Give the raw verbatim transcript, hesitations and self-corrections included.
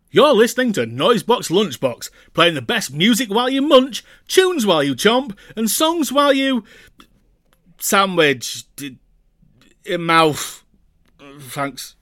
You're listening to Noisebox Lunchbox, playing the best music while you munch, tunes while you chomp, and songs while you... sandwich... in mouth. Thanks.